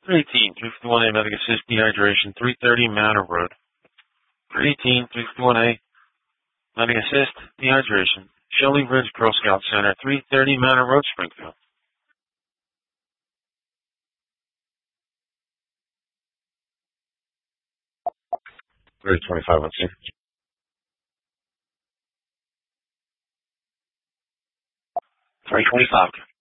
318, 351A, medic assist, dehydration, 330 Manor Road. 318, 351A, medic assist, dehydration, Shelley Ridge Girl Scout Center, 330 Manor Road, Springfield. 325, let's see. 325.